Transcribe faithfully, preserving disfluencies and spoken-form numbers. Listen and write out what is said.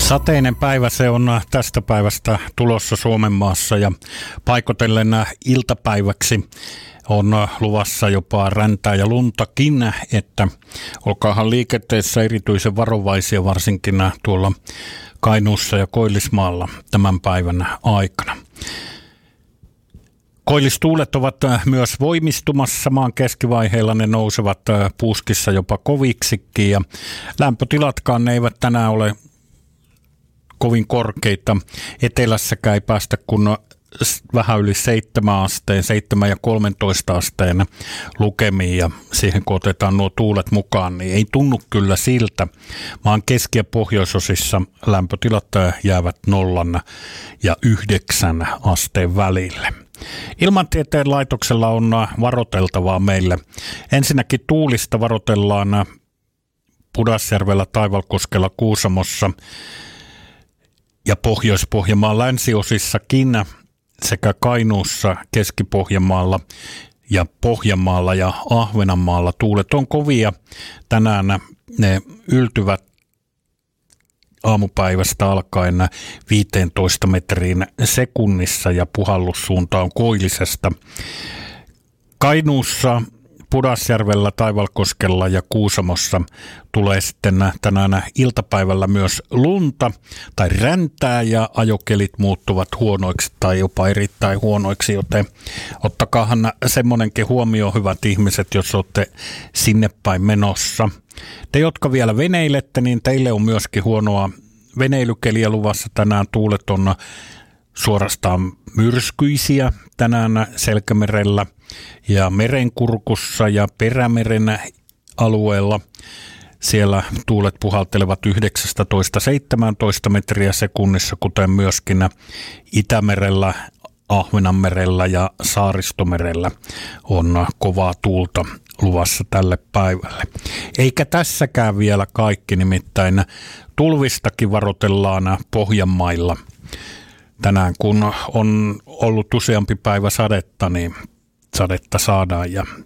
Sateinen päivä se on tästä päivästä tulossa Suomen maassa ja paikotellen iltapäiväksi on luvassa jopa räntää ja luntakin, että olkaahan liikenteessä erityisen varovaisia varsinkin tuolla Kainuussa ja Koillismaalla tämän päivän aikana. Koillistuulet ovat myös voimistumassa maan keskivaiheilla, ne nousevat puuskissa jopa koviksikin ja lämpötilatkaan ne eivät tänään ole kovin korkeita. Etelässäkään ei päästä kun vähän yli seitsemän asteen, seitsemän ja kolmentoista asteen lukemiin ja siihen kun otetaan nuo tuulet mukaan, niin ei tunnu kyllä siltä. Maan keski- ja pohjoisosissa lämpötilat jäävät nollan ja yhdeksän asteen välille. Ilmantieteen laitoksella on varoteltavaa meille. Ensinnäkin tuulista varotellaan Pudasjärvellä, Taivalkoskella, Kuusamossa ja Pohjois-Pohjanmaan länsiosissakin sekä Kainuussa, Keski-Pohjanmaalla ja Pohjanmaalla ja Ahvenanmaalla. Tuulet on kovia. Tänään ne yltyvät aamupäivästä alkaen viisitoista metriin sekunnissa ja puhallussuunta on koillisesta. Kainuussa, Pudasjärvellä, Taivalkoskella ja Kuusamossa tulee sitten tänään iltapäivällä myös lunta tai räntää ja ajokelit muuttuvat huonoiksi tai jopa erittäin huonoiksi, joten ottakaahan semmoinenkin huomioon, hyvät ihmiset, jos olette sinne päin menossa. Te, jotka vielä veneilette, niin teille on myöskin huonoa veneilykeliä luvassa. Tänään tuulet on suorastaan myrskyisiä tänään Selkämerellä ja Merenkurkussa ja Perämeren alueella. Siellä tuulet puhaltelevat yhdeksäntoista seitsemäntoista metriä sekunnissa, kuten myöskin Itämerellä, Ahvenanmerellä ja Saaristomerellä on kovaa tuulta luvassa tälle päivälle. Eikä tässäkään vielä kaikki, nimittäin tulvistakin varoitellaan Pohjanmailla. Tänään kun on ollut useampi päivä sadetta, niin sadetta saadaan ja